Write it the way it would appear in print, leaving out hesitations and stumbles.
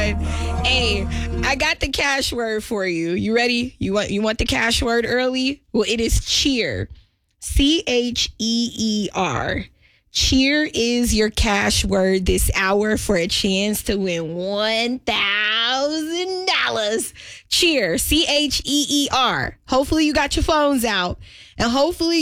one. Hey, I got the cash word for you. You ready? You want the cash word early? Well, it is cheer. CHEER. Cheer is your cash word this hour for a chance to win $1,000. Cheer, CHEER. Hopefully you got your phones out, and hopefully